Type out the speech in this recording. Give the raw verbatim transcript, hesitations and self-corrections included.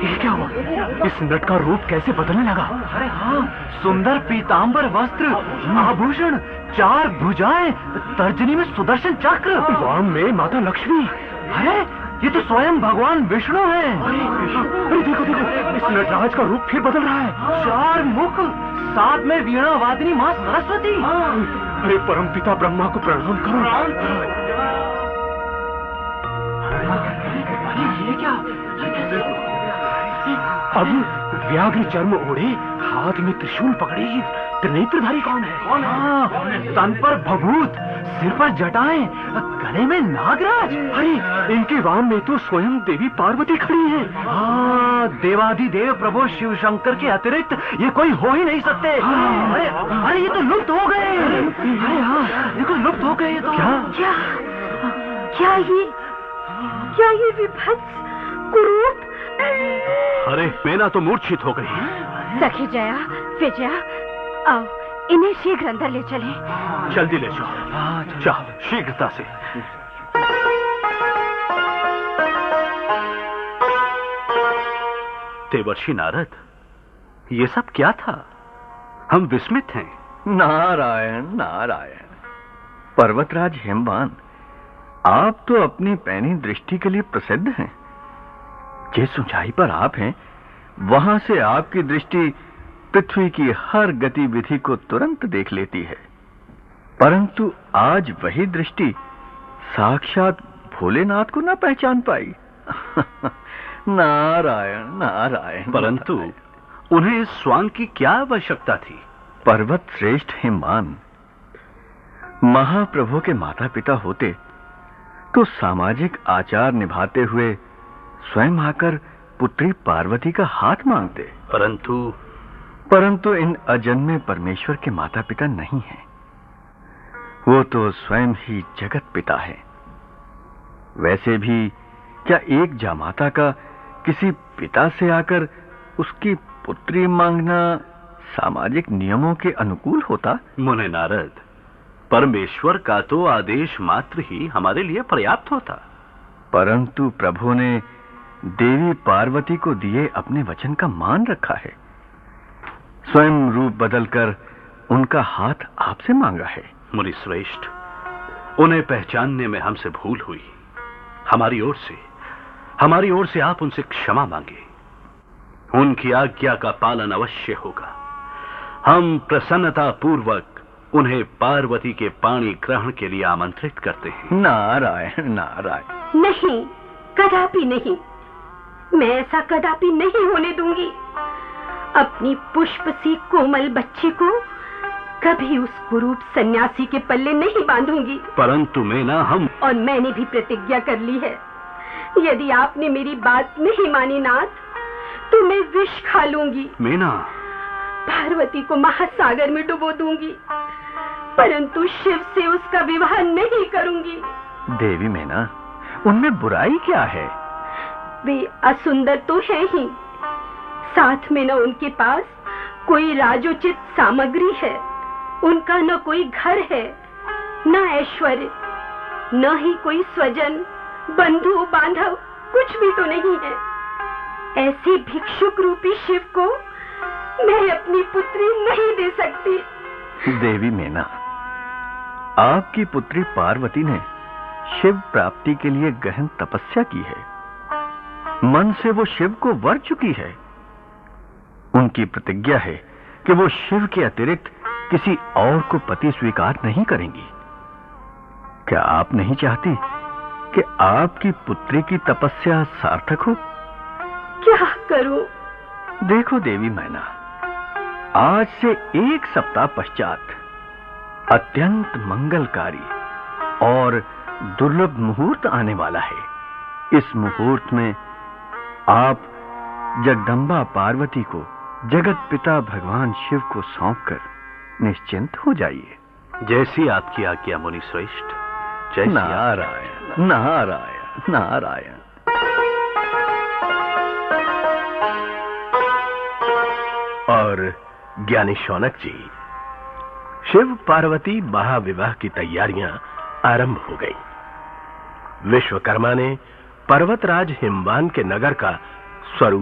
ये क्या हुआ? इस नट का रूप कैसे बदलने लगा? अरे हाँ, सुंदर पीतांबर वस्त्र, आभूषण, चार भुजाएं, तर्जनी में सुदर्शन चक्र, वाम में माता लक्ष्मी। अरे ये तो स्वयं भगवान विष्णु हैं। अरे देखो देखो, इस नटराज का रूप फिर बदल रहा है। चार मुख, साथ में वीणा वादिनी माँ सरस्वती। अरे परमपिता ब्रह्मा को प्रणाम करो। ये क्या? अब व्याघ्र चर्म ओढ़े, हाथ में त्रिशूल पकड़े, त्रिनेत्रधारी कौन है? कौन है? तन पर भभूत, सिर पर जटाएं, गले में नागराज। अरे इनके वाम में तो स्वयं देवी पार्वती खड़ी है। हाँ, देवाधिदेव प्रभु शिव शंकर के अतिरिक्त ये कोई हो ही नहीं सकते। अरे अरे ये तो लुप्त हो गए। अरे हाँ, देखो लुप्त हो गए ये तो। क्या क्या क्या ये क्या ये विभत्स कुरूप? अरे मेना तो मूर्छित हो गई। सखी जया, विजया, आओ इन्हें शीघ्र अंदर ले चलें। जल्दी ले जाओ, जाओ शीघ्रता से। देवर्षि नारद, ये सब क्या था? हम विस्मित हैं। नारायण नारायण। पर्वतराज हिमवान, आप तो अपनी पैनी दृष्टि के लिए प्रसिद्ध हैं। जिस ऊंचाई पर आप हैं, वहां से आपकी दृष्टि पृथ्वी की हर गतिविधि को तुरंत देख लेती है। परंतु आज वही दृष्टि साक्षात भोलेनाथ को न पहचान पाई। नारायण नारायण। परंतु उन्हें इस स्वांग की क्या आवश्यकता थी? पर्वत श्रेष्ठ हिमवान, महाप्रभु के माता पिता होते तो सामाजिक आचार निभाते हुए स्वयं आकर पुत्री पार्वती का हाथ मांगते। परंतु परंतु इन अजन्मे परमेश्वर के माता पिता नहीं हैं। वो तो स्वयं ही जगत पिता है। वैसे भी क्या एक जामाता का किसी पिता से आकर उसकी पुत्री मांगना सामाजिक नियमों के अनुकूल होता? मुने नारद, परमेश्वर का तो आदेश मात्र ही हमारे लिए पर्याप्त होता। परंतु प्रभु ने देवी पार्वती को दिए अपने वचन का मान रखा है। स्वयं रूप बदलकर उनका हाथ आपसे मांगा है। मुनि श्रेष्ठ, उन्हें पहचानने में हमसे भूल हुई। हमारी ओर से हमारी ओर से आप उनसे क्षमा मांगे। उनकी आज्ञा का पालन अवश्य होगा। हम प्रसन्नता पूर्वक उन्हें पार्वती के पाणी ग्रहण के लिए आमंत्रित करते हैं। नारायण नारायण। नहीं, कदापि नहीं। मैं ऐसा कदापि नहीं होने दूंगी। अपनी पुष्प सी कोमल बच्ची को कभी उस कुरूप सन्यासी के पल्ले नहीं बांधूंगी। परंतु मेना, हम और मैंने भी प्रतिज्ञा कर ली है। यदि आपने मेरी बात नहीं मानी नाथ, तो मैं विष खा लूंगी। मेना, पार्वती को महासागर में डुबो दूंगी, परंतु शिव से उसका विवाह नहीं करूंगी। देवी मेना, उनमें बुराई क्या है? वे असुंदर तो है ही, साथ में न उनके पास कोई राजोचित सामग्री है। उनका न कोई घर है, न ऐश्वर्य, न ही कोई स्वजन, बंधु बांधव, कुछ भी तो नहीं है। ऐसे भिक्षुक रूपी शिव को मैं अपनी पुत्री नहीं दे सकती। देवी मेना, आपकी पुत्री पार्वती ने शिव प्राप्ति के लिए गहन तपस्या की है। मन से वो शिव को वर चुकी है। उनकी प्रतिज्ञा है कि वो शिव के अतिरिक्त किसी और को पति स्वीकार नहीं करेंगी। क्या आप नहीं चाहती कि आपकी पुत्री की तपस्या सार्थक हो? क्या करूं? देखो देवी मैना, आज से एक सप्ताह पश्चात अत्यंत मंगलकारी और दुर्लभ मुहूर्त आने वाला है। इस मुहूर्त में आप जगदम्बा पार्वती को जगत पिता भगवान शिव को सौंपकर निश्चिंत हो जाइए। जैसी आपकी आज्ञा मुनि श्रेष्ठ। जय नारायण नारायण नारायण। और ज्ञानी शौनक जी, शिव पार्वती महाविवाह की तैयारियां आरंभ हो गई। विश्वकर्मा ने पर्वतराज हिमवान के नगर का स्वरूप